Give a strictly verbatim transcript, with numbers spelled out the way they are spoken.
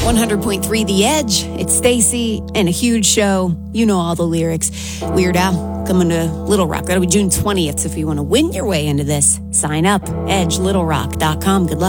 one hundred point three The Edge. It's Stacy and a huge show. You know all the lyrics. Weird Al coming to Little Rock. That'll be June twentieth. So if you want to win your way into this, sign up. edge little rock dot com. Good luck.